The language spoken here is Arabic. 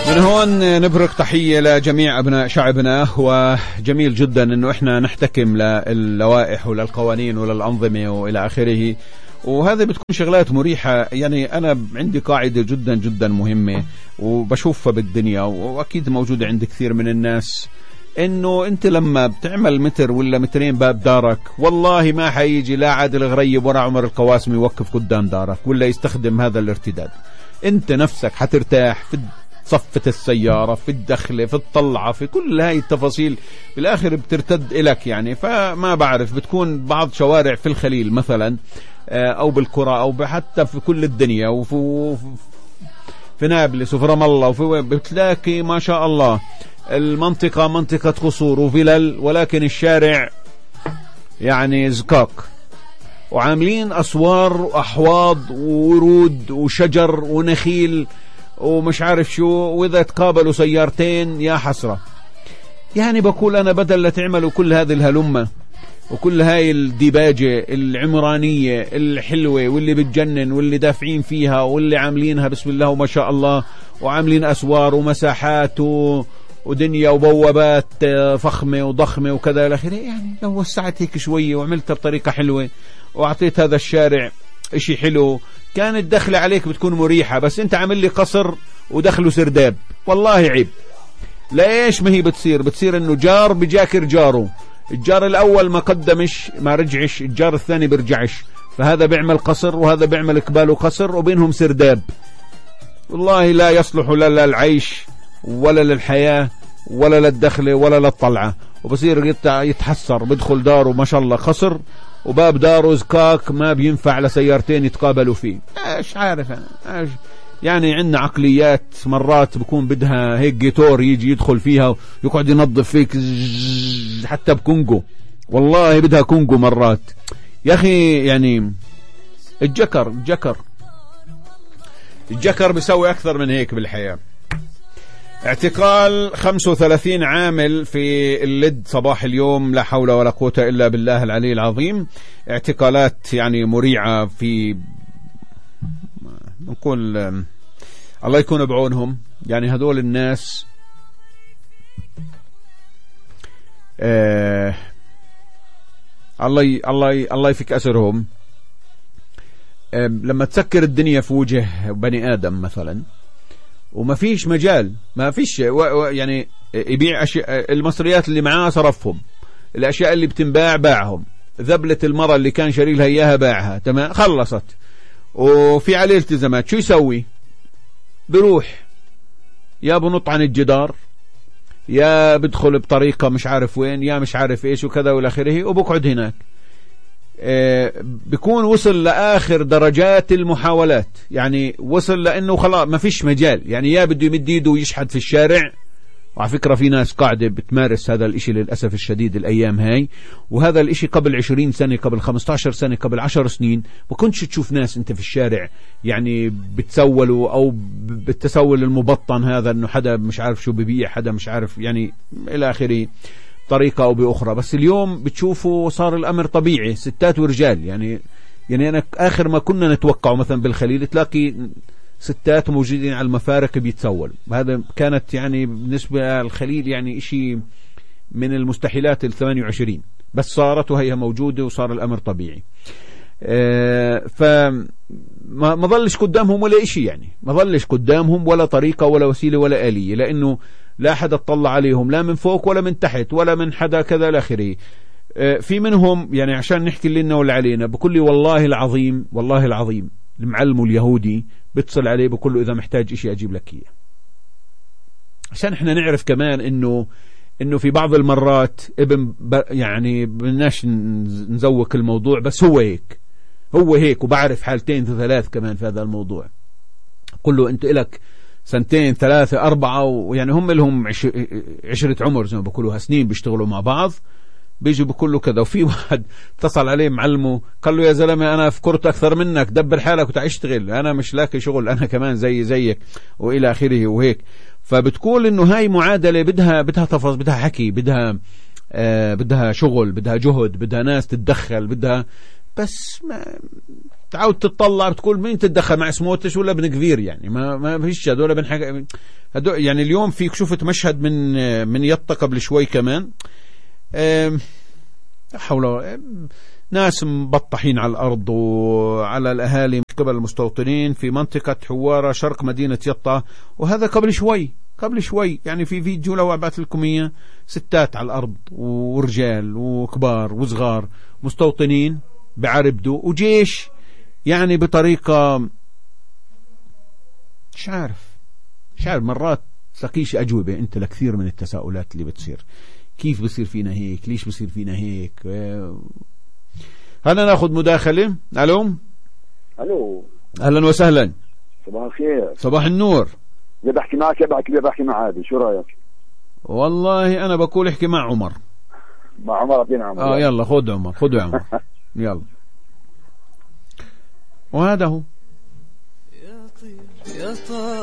من هون نبرك تحية لجميع أبناء شعبنا، وجميل جدا أنه إحنا نحتكم للوائح وللقوانين وللأنظمة وإلى آخره، وهذا بتكون شغلات مريحة. يعني أنا عندي قاعدة جدا جدا مهمة وبشوفها بالدنيا وأكيد موجودة عند كثير من الناس، إنه أنت لما بتعمل متر ولا مترين باب دارك والله ما حيجي لا عادل غريب ولا عمر القواسمي يوقف قدام دارك ولا يستخدم هذا الارتداد. أنت نفسك حترتاح في صفة السيارة، في الدخلة، في الطلعة، في كل هاي التفاصيل بالآخر بترتد إلك. يعني فما بعرف، بتكون بعض شوارع في الخليل مثلا أو بالقرى أو حتى في كل الدنيا وفي نابلس وفي رام الله بتلاقي ما شاء الله المنطقة منطقة قصور وفلل، ولكن الشارع يعني زكاك، وعاملين أسوار وأحواض وورود وشجر ونخيل ومش عارف شو، وإذا تقابلوا سيارتين يا حسرة. يعني بقول أنا بدل لا تعملوا كل هذه الهلمة وكل هاي الديباجة العمرانية الحلوة واللي بتجنن واللي دافعين فيها واللي عاملينها بسم الله وما شاء الله، وعاملين أسوار ومساحات ودنيا وبوابات فخمة وضخمة وكذا إلى آخره، يعني لو وسعت هيك شوية وعملتها بطريقة حلوة وأعطيت هذا الشارع إشي حلو كانت دخل عليك بتكون مريحة. بس أنت عامل لي قصر ودخله سرداب، والله عيب. ليش ما هي بتصير إنه جار بجاكر جاره، الجار الأول ما قدمش ما رجعش، الجار الثاني برجعش، فهذا بيعمل قصر وهذا بيعمل قبال وقصر وبينهم سرداب. والله لا يصلح لا للعيش ولا للحياة ولا للدخلة ولا للطلعة. وبصير يتحسر بدخل داره ما شاء الله قصر وباب داره زكاك ما بينفع لسيارتين يتقابلوا فيه. ايش عارف انا يعني عندنا عقليات مرات بكون بدها هيك جيتور يجي يدخل فيها ويقعد ينظف فيك حتى بكونجو، والله بدها كونجو مرات يا اخي. يعني الجكر بيسوي اكثر من هيك بالحياة. اعتقال 35 عامل في اللد صباح اليوم، لا حول ولا قوة إلا بالله العلي العظيم. اعتقالات يعني مريعة، في نقول الله يكون بعونهم. يعني هذول الناس الله يفك أسرهم. لما تسكر الدنيا في وجه بني آدم مثلا وما فيش مجال، ما فيش يعني يبيع أشياء، المصريات اللي معاه صرفهم، الأشياء اللي بتنباع باعهم، ذبلة المرة اللي كان شاري لها إياها باعها، تمام خلصت وفي عليه التزامات. شو يسوي؟ بروح يا بنط عن الجدار يا بدخل بطريقة مش عارف وين يا مش عارف إيش وكذا والآخره، وبقعد هناك. بيكون وصل لآخر درجات المحاولات، يعني وصل لأنه خلاص ما فيش مجال. يعني يا بده يمد ايده ويشحد في الشارع، وعلى فكرة في ناس قاعدة بتمارس هذا الاشي للأسف الشديد الأيام هاي، وهذا الاشي قبل 20 سنة قبل 15 سنة قبل 10 سنين ما كنتش تشوف ناس انت في الشارع يعني بتسولوا أو بالتسول المبطن هذا، انه حدا مش عارف شو ببيع، حدا مش عارف يعني إلى آخره طريقة أو بأخرى. بس اليوم بتشوفوا صار الأمر طبيعي، ستات ورجال. يعني أنا آخر ما كنا نتوقعه مثلا بالخليل تلاقي ستات موجودين على المفارق بيتسول، هذا كانت يعني بالنسبة للخليل يعني إشي من المستحيلات 28، بس صارت وهي موجودة وصار الأمر طبيعي. فما ظلش قدامهم ولا إشي، يعني ما ظلش قدامهم ولا طريقة ولا وسيلة ولا آلية، لأنه لا حدا اطلع عليهم لا من فوق ولا من تحت ولا من حدا كذا الآخري. في منهم يعني عشان نحكي لنا ولا علينا بقول لي والله العظيم المعلم اليهودي بتصل عليه بقول له إذا محتاج إشي أجيب لك إياه، عشان إحنا نعرف كمان إنه في بعض المرات يعني بدناش نزوق الموضوع، بس هو هيك وبعرف حالتين ثلاث كمان في هذا الموضوع. قل له أنت إلك 2 3 4 ويعني هم لهم عشرة عمر زي ما بقولوا سنين بيشتغلوا مع بعض، بيجوا بكله كذا. وفي واحد اتصل عليه معلمه قال له يا زلمة أنا فكرت أكثر منك، دبر حالك وتشتغل، أنا مش لاقي شغل، أنا كمان زيك وإلى آخره وهيك. فبتقول إنه هاي معادلة بدها تفاصيل، بدها حكي، بدها شغل، بدها جهد، بدها ناس تتدخل، بدها بس ما تعود تطلع بتقول مين تتدخل مع سموتش ولا ابن كبير يعني ما فيش هذول ابن حاجة هدول يعني. اليوم فيك شفت مشهد من يطا قبل شوي كمان حول ناس مبطحين على الأرض وعلى الأهالي من قبل المستوطنين في منطقة حوارة شرق مدينة يطا. وهذا قبل شوي يعني في فيديو لو أبعث لكم إياه، ستات على الأرض ورجال وكبار وصغار مستوطنين بعربدوا وجيش يعني بطريقة مش عارف مرات تلاقيش أجوبة أنت لكثير من التساؤلات اللي بتصير. كيف بصير فينا هيك؟ ليش بصير فينا هيك؟ هلا ناخذ مداخلة. ألو أهلا وسهلا. صباح الخير. صباح النور. بدي بحكي معك بدي بحكي مع عادل، شو رأيك؟ والله أنا بقول احكي مع عمر. مع عمر بن عمر. يلا خذ عمر يا عمر. يلا. وهذا هو.